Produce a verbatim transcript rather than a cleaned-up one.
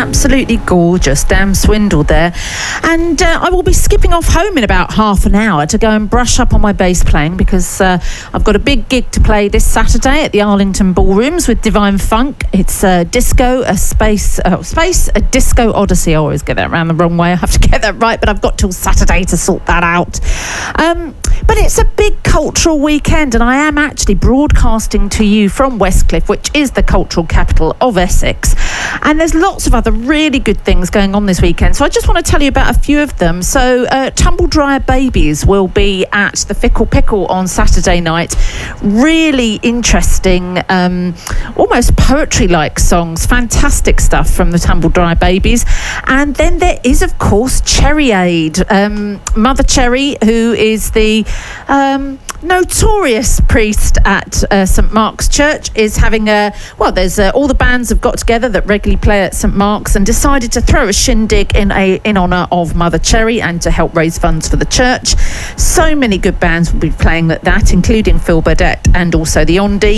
absolutely gorgeous. Damn Swindle there. And uh, I will be skipping off home in about half an hour to go and brush up on my bass playing, because uh, I've got a big gig to play this Saturday at the Arlington Ballrooms with Divine Funk. It's a disco, a space, uh, space, a disco odyssey. I always get that around the wrong way. I have to get that right, but I've got till Saturday to sort that out. Um, but it's a big cultural weekend, and I am actually broadcasting to you from Westcliff, which is the cultural capital of Essex. And there's lots of other really good things going on this weekend, so I just want to tell you about a few of them. So uh, Tumble Dryer Babies will be at the Fickle Pickle on Saturday night. Really interesting, um, almost poetry-like songs, fantastic stuff from the Tumble Dryer Babies. And then there is, of course, Cherry Aid. Um, Mother Cherry, who is the um, notorious priest at uh, St Mark's Church, is having a, well, there's uh, all the bands have got together that regularly play at St Mark's and decided to throw a shindig in a in honour of Mother Cherry and to help raise funds for the church. So many good bands will be playing at that, including Phil Burdett and also the Ondi.